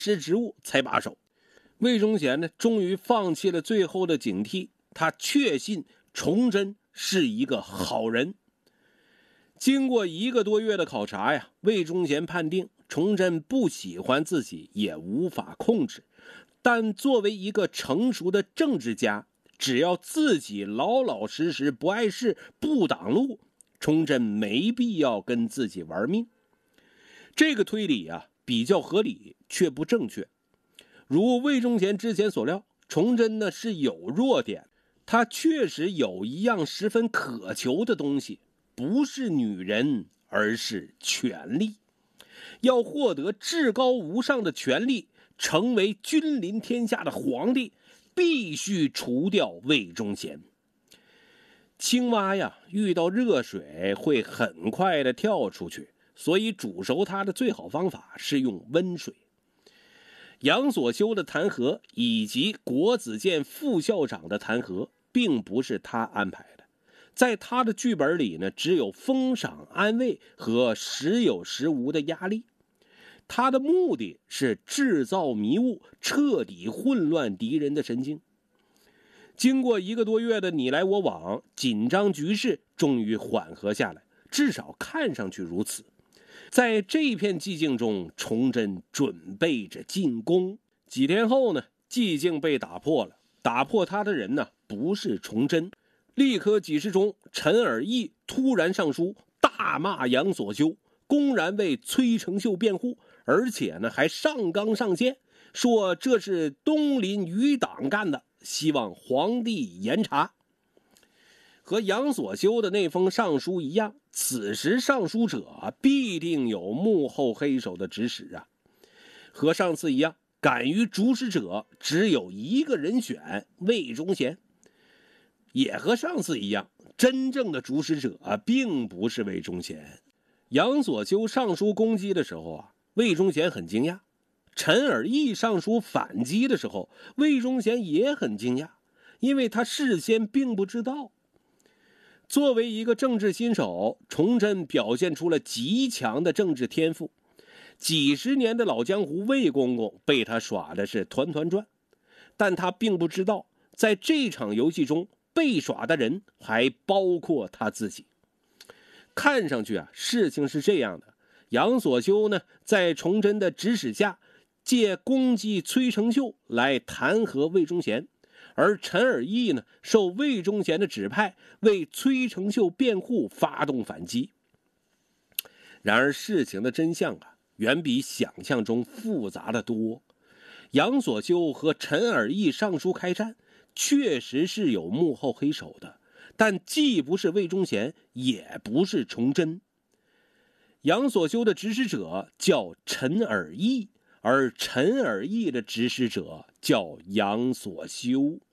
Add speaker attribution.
Speaker 1: 师职务才罢手。魏忠贤呢，终于放弃了最后的警惕，他确信崇祯是一个好人。经过1个多月的考察呀，魏忠贤判定崇祯不喜欢自己也无法控制，但作为一个成熟的政治家，只要自己老老实实不碍事不挡路，崇祯没必要跟自己玩命。这个推理啊比较合理，却不正确。如魏忠贤之前所料，崇祯呢是有弱点，他确实有一样十分渴求的东西，不是女人，而是权力。要获得至高无上的权力，成为君临天下的皇帝，必须除掉魏忠贤。青蛙呀，遇到热水会很快的跳出去，所以煮熟它的最好方法是用温水。杨所修的弹劾以及国子监副校长的弹劾，并不是他安排的，在他的剧本里呢，只有封赏安慰和时有时无的压力。他的目的是制造迷雾，彻底混乱敌人的神经。经过1个多月的你来我往，紧张局势终于缓和下来，至少看上去如此。在这片寂静中，崇祯准备着进攻。几天后呢，寂静被打破了。打破他的人呢，不是崇祯。立科给事中陈尔义突然上书，大骂杨所修，公然为崔成秀辩护，而且呢还上纲上线，说这是东林余党干的，希望皇帝严查。和杨所修的那封上书一样，此时上书者必定有幕后黑手的指使啊。和上次一样，敢于主使者只有一个人选，魏忠贤。也和上次一样，真正的主使者并不是魏忠贤。杨所修上书攻击的时候啊，魏忠贤很惊讶；陈尔义上书反击的时候，魏忠贤也很惊讶，因为他事先并不知道。作为一个政治新手，崇祯表现出了极强的政治天赋。几十年的老江湖魏公公被他耍的是团团转，但他并不知道，在这场游戏中被耍的人还包括他自己。看上去啊，事情是这样的：杨所修呢，在崇祯的指使下，借攻击崔成秀来弹劾魏忠贤。而陈尔义呢，受魏忠贤的指派，为崔成秀辩护，发动反击。然而事情的真相啊，远比想象中复杂的多。杨所修和陈尔义上书开战，确实是有幕后黑手的，但既不是魏忠贤，也不是崇祯。杨所修的指使者叫陈尔义，而陈尔义的指使者叫杨所修。